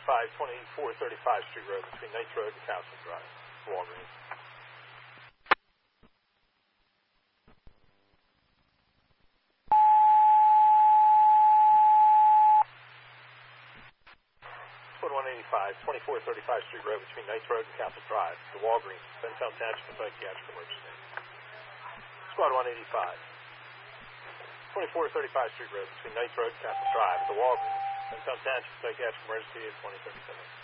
2435 Street Road between Knights Road and Castle Drive, Walgreens. Squad 185, 2435 Street Road between Knights Road and Castle Drive, the Walgreens, Bentown Township, psychiatric emergency. Squad 185, 2435 Street Road between Knights Road and Castle Drive, the Walgreens, Bentown Township, psychiatric emergency at 2037.